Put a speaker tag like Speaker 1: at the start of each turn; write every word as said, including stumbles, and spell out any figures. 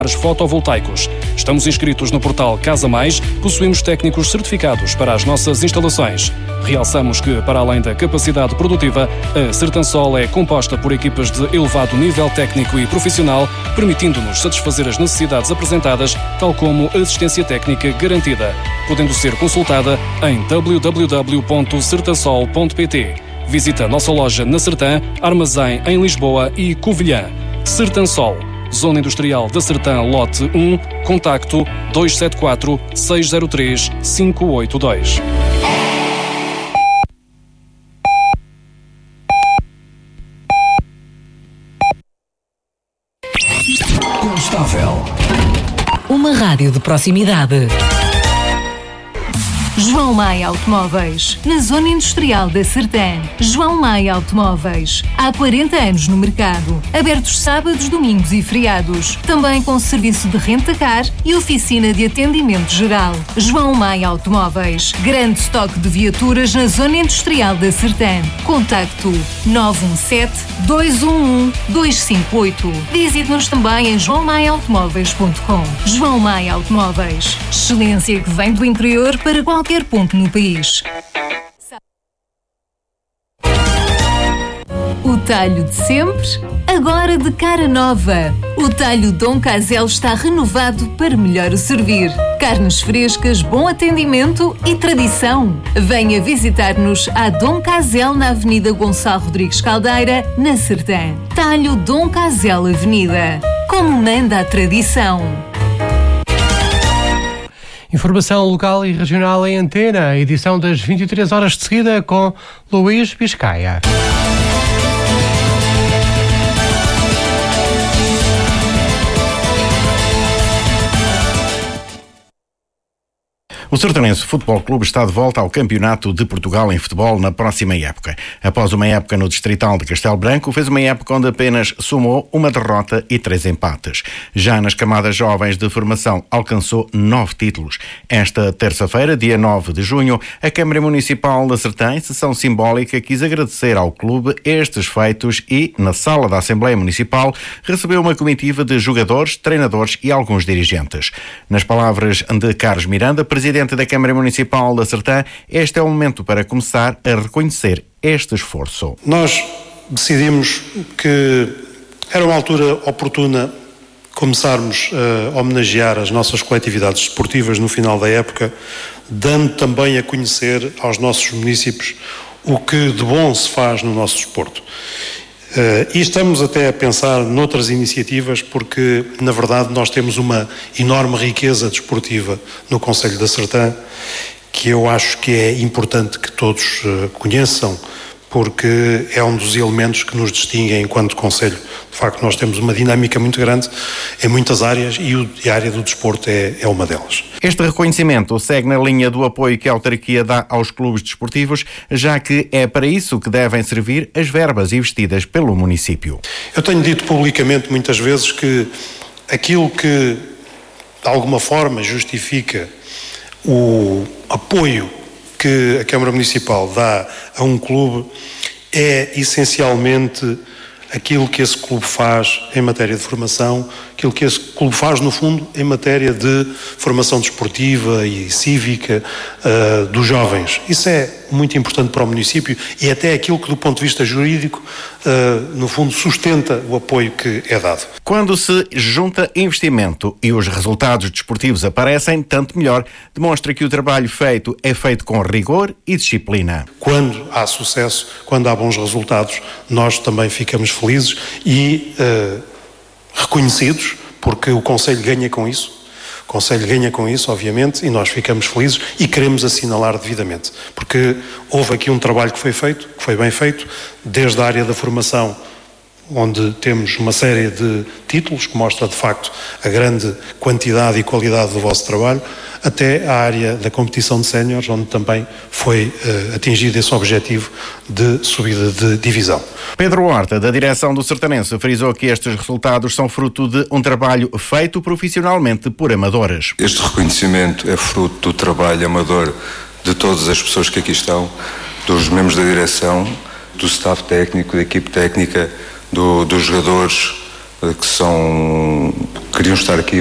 Speaker 1: fotovoltaicos. Estamos inscritos no portal Casa Mais, possuímos técnicos certificados para as nossas instalações. Realçamos que, para além da capacidade produtiva, a Sertansol é composta por equipas de elevado nível técnico e profissional, permitindo-nos satisfazer as necessidades apresentadas, tal como assistência técnica garantida, podendo ser consultada em w w w ponto sertansol ponto p t. Visita a nossa loja na Sertã, armazém em Lisboa e Covilhã. Sertansol, Zona Industrial da Sertã, lote um, contacto dois sete quatro, seis zero três, cinco oito dois.
Speaker 2: Instável.
Speaker 3: Uma rádio de proximidade. João Maia Automóveis, na Zona Industrial da Sertã. João Maia Automóveis, há quarenta anos no mercado, abertos sábados, domingos e feriados, também com serviço de renta-car e oficina de atendimento geral. João Maia Automóveis, grande estoque de viaturas na Zona Industrial da Sertã. Contacto nove um sete, dois um um, dois cinco oito. Visite-nos também em joão maia automóveis ponto com. João Maia Automóveis, excelência que vem do interior para qualquer ponto no país. O talho de sempre, agora de cara nova. O talho Dom Casel está renovado para melhor o servir. Carnes frescas, bom atendimento e tradição. Venha visitar-nos a Dom Casel na Avenida Gonçalo Rodrigues Caldeira, na Sertã. Talho Dom Casel Avenida. Como manda a tradição.
Speaker 4: Informação local e regional em Antena, edição das vinte e três horas de seguida com Luís Biscaia.
Speaker 5: O Sertanense Futebol Clube está de volta ao Campeonato de Portugal em futebol na próxima época. Após uma época no Distrital de Castelo Branco, fez uma época onde apenas somou uma derrota e três empates. Já nas camadas jovens de formação, alcançou nove títulos. Esta terça-feira, dia nove de junho, a Câmara Municipal da Sertã, em sessão simbólica, quis agradecer ao clube estes feitos e, na sala da Assembleia Municipal, recebeu uma comitiva de jogadores, treinadores e alguns dirigentes. Nas palavras de Carlos Miranda, presidente da Câmara Municipal da Sertã, este é o momento para começar a reconhecer este esforço.
Speaker 6: Nós decidimos que era uma altura oportuna começarmos a homenagear as nossas coletividades desportivas no final da época, dando também a conhecer aos nossos municípios o que de bom se faz no nosso desporto. Uh, e estamos até a pensar noutras iniciativas porque, na verdade, nós temos uma enorme riqueza desportiva no Concelho da Sertã que eu acho que é importante que todos uh, conheçam, porque é um dos elementos que nos distinguem enquanto Concelho. De facto, nós temos uma dinâmica muito grande em muitas áreas e, o, e a área do desporto é, é uma delas.
Speaker 5: Este reconhecimento segue na linha do apoio que a autarquia dá aos clubes desportivos, já que é para isso que devem servir as verbas investidas pelo município.
Speaker 6: Eu tenho dito publicamente muitas vezes que aquilo que, de alguma forma, justifica o apoio que a Câmara Municipal dá a um clube é essencialmente aquilo que esse clube faz em matéria de formação, aquilo que esse clube faz, no fundo, em matéria de formação desportiva e cívica uh, dos jovens. Isso é muito importante para o município e é até aquilo que, do ponto de vista jurídico, uh, no fundo, sustenta o apoio que é dado.
Speaker 5: Quando se junta investimento e os resultados desportivos aparecem, tanto melhor, demonstra que o trabalho feito é feito com rigor e disciplina.
Speaker 6: Quando há sucesso, quando há bons resultados, nós também ficamos felizes e uh, reconhecidos, porque o Concelho ganha com isso. O Concelho ganha com isso, obviamente, e nós ficamos felizes e queremos assinalar devidamente, porque houve aqui um trabalho que foi feito, que foi bem feito, desde a área da formação, onde temos uma série de títulos que mostra de facto a grande quantidade e qualidade do vosso trabalho, até a área da competição de séniores, onde também foi uh, atingido esse objetivo de subida de divisão.
Speaker 5: Pedro Horta, da direção do Sertanense, frisou que estes resultados são fruto de um trabalho feito profissionalmente por amadores.
Speaker 7: Este reconhecimento é fruto do trabalho amador de todas as pessoas que aqui estão, dos membros da direção, do staff técnico, da equipe técnica, do, dos jogadores, que são, queriam estar aqui